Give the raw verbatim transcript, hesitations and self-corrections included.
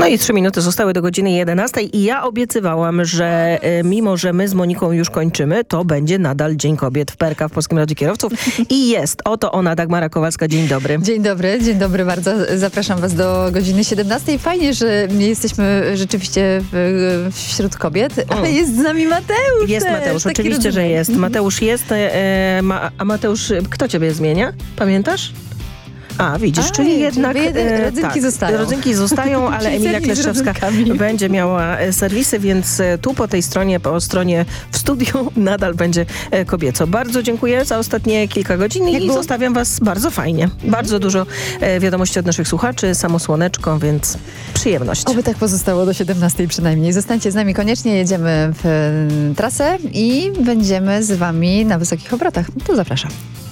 No i trzy minuty zostały do godziny jedenastej i ja obiecywałam, że e, mimo, że my z Moniką już kończymy, to będzie nadal Dzień Kobiet w P R K, w Polskim Radiu Kierowców. I jest. Oto ona, Dagmara Kowalska. Dzień dobry. Dzień dobry, dzień dobry bardzo. Zapraszam was do godziny siedemnastej. Fajnie, że jesteśmy rzeczywiście w, wśród kobiet, ale mm. jest z nami Mateusz. Jest też, Mateusz, taki oczywiście, że jest. Mateusz jest. E, ma, a Mateusz, kto ciebie zmienia? Pamiętasz? A, widzisz, A, czyli jednak... Jeden, rodzynki tak, zostają. Rodzynki zostają, ale Emilia Kleszczewska będzie miała serwisy, więc tu po tej stronie, po stronie w studiu nadal będzie kobieco. Bardzo dziękuję za ostatnie kilka godzin Jak i było? zostawiam was bardzo fajnie. Mhm. Bardzo dużo wiadomości od naszych słuchaczy, samo słoneczko, więc przyjemność. Oby tak pozostało do siedemnastej przynajmniej. Zostańcie z nami koniecznie, jedziemy w trasę i będziemy z wami na wysokich obrotach. Tu zapraszam.